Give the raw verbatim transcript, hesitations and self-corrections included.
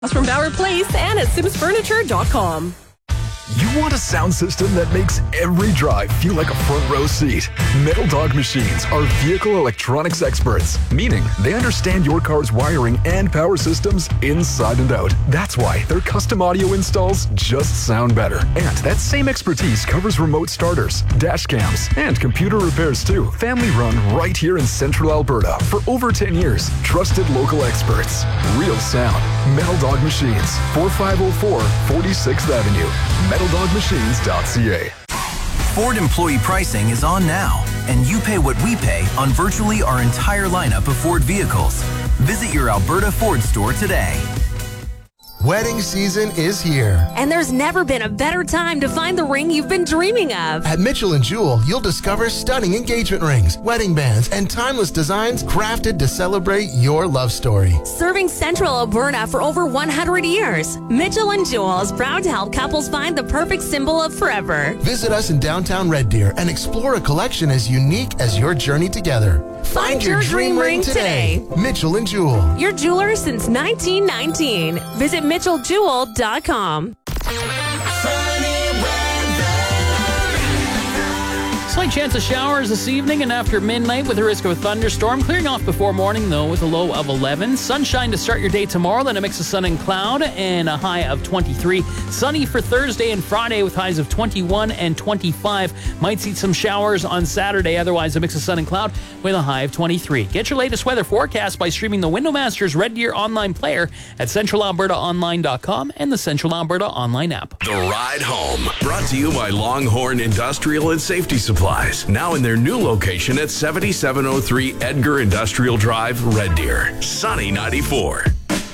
From Bauer Place and at Sims Furniture dot com. You want a sound system that makes every drive feel like a front row seat? Metal Dog Machines are vehicle electronics experts, meaning they understand your car's wiring and power systems inside and out. That's why their custom audio installs just sound better. And that same expertise covers remote starters, dash cams, and computer repairs too. Family run right here in Central Alberta for over ten years. Trusted local experts. Real sound. Metal Dog Machines, forty-five oh four forty-sixth Avenue. metal dog machines dot c a. Ford employee pricing is on now, and you pay what we pay on virtually our entire lineup of Ford vehicles. Visit your Alberta Ford store today. Wedding season is here. And there's never been a better time to find the ring you've been dreaming of. At Mitchell and Jewell, you'll discover stunning engagement rings, wedding bands, and timeless designs crafted to celebrate your love story. Serving Central Alberta for over one hundred years, Mitchell and Jewell is proud to help couples find the perfect symbol of forever. Visit us in downtown Red Deer and explore a collection as unique as your journey together. Find, Find your, your dream, dream ring today. today. Mitchell and Jewell. Your jeweler since nineteen nineteen. Visit mitchell jewell dot com. Slight chance of showers this evening and after midnight with a risk of a thunderstorm. Clearing off before morning, though, with a low of eleven. Sunshine to start your day tomorrow, then a mix of sun and cloud and a high of twenty-three. Sunny for Thursday and Friday with highs of twenty-one and twenty-five. Might see some showers on Saturday, otherwise a mix of sun and cloud with a high of twenty-three. Get your latest weather forecast by streaming the Windowmasters Red Deer online player at central alberta online dot com and the Central Alberta online app. The Ride Home, brought to you by Longhorn Industrial and Safety Supplies. Now in their new location at seventy-seven oh three Edgar Industrial Drive, Red Deer. Sunny ninety-four.